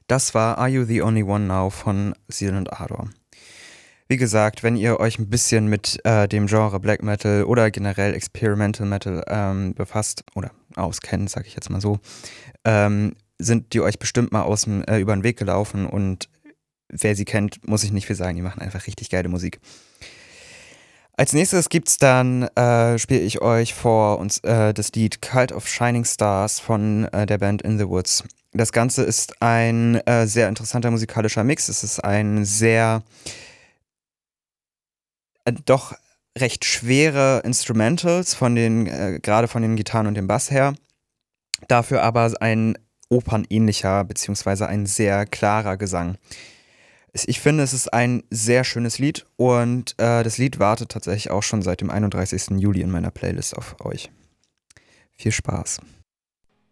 Das war Are You the Only One Now von Seal and Ardor. Wie gesagt, wenn ihr euch ein bisschen mit dem Genre Black Metal oder generell Experimental Metal befasst oder auskennt, sag ich jetzt mal so, sind die euch bestimmt mal über den Weg gelaufen, und wer sie kennt, muss ich nicht viel sagen, die machen einfach richtig geile Musik. Als nächstes spiele ich euch vor das Lied Cult of Shining Stars von der Band In the Woods. Das Ganze ist ein sehr interessanter musikalischer Mix. Es ist ein sehr doch recht schwere Instrumentals gerade von den Gitarren und dem Bass her. Dafür aber ein opernähnlicher bzw. ein sehr klarer Gesang. Ich finde, es ist ein sehr schönes Lied, und das Lied wartet tatsächlich auch schon seit dem 31. Juli in meiner Playlist auf euch. Viel Spaß.